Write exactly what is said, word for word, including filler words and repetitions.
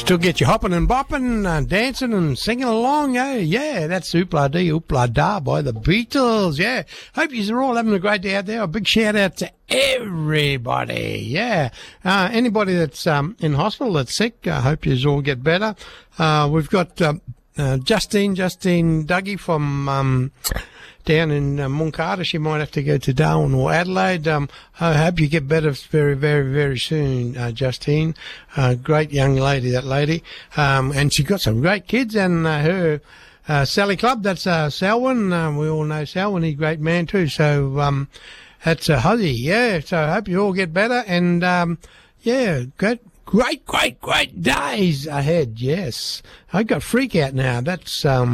Still get you hopping and bopping, uh, dancing and singing along, eh? Yeah, that's Oopla Dee Oopla Da by the Beatles, yeah. Hope you're all having a great day out there. A big shout out to everybody, yeah. Uh, anybody that's um, in hospital that's sick, I hope you all get better. Uh, we've got uh, uh, Justine, Justine Dougie from... Um, down in uh, Munkaata. She might have to go to Darwin or Adelaide. Um, I hope you get better very, very, very soon, uh, Justine. Uh, great young lady, that lady. Um, and she got some great kids, and uh, her uh, Sally Club, that's uh, Selwyn. Uh, we all know Selwyn, he's a great man too. So um, that's a uh, Huzzy, yeah. So I hope you all get better, and um, yeah, great. Great, great, great days ahead, yes. I got freak out now. That's um